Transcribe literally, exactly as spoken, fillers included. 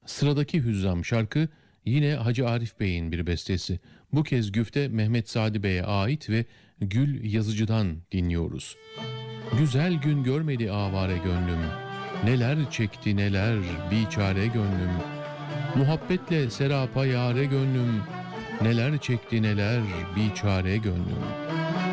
Sıradaki Hüzzam şarkı yine Hacı Arif Bey'in bir bestesi. Bu kez güfte Mehmet Sadi Bey'e ait ve Gül Yazıcı'dan dinliyoruz. Güzel gün görmedi avare gönlüm, neler çekti neler biçare gönlüm. Muhabbetle serapa yare gönlüm, neler çekti neler biçare gönlüm.